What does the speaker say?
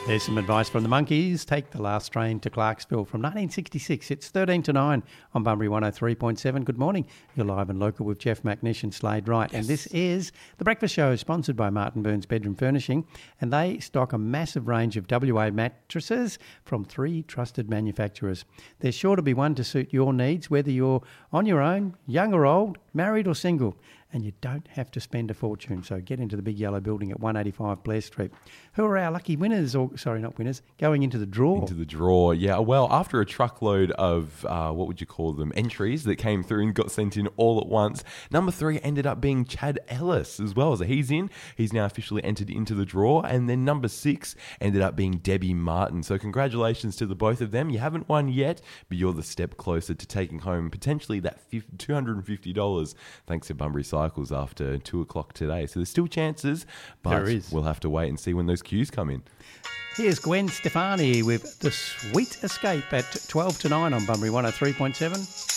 There's some advice from the Monkeys. Take the last train to Clarksville from 1966. It's 13 to 9 on Bunbury 103.7. Good morning. You're live and local with Jeff McNish and Slade Wright. Yes. And this is The Breakfast Show, sponsored by Martin Burns Bedroom Furnishing. And they stock a massive range of WA mattresses from 3 trusted manufacturers. There's sure to be one to suit your needs, whether you're on your own, young or old, married or single. And you don't have to spend a fortune. So get into the big yellow building at 185 Blair Street. Who are our lucky winners, or sorry, not winners, going into the draw? Into the draw, yeah. Well, after a truckload of, what would you call them, entries that came through and got sent in all at once, number 3 ended up being Chad Ellis as well. So he's in. He's now officially entered into the draw. And then number 6 ended up being Debbie Martin. So congratulations to the both of them. You haven't won yet, but you're the step closer to taking home potentially that $250 thanks to Bunbury Cycles after 2 o'clock today. So there's still chances, but we'll have to wait and see when those queues come in. Here's Gwen Stefani with The Sweet Escape at 12 to 9 on Bunbury 103.7.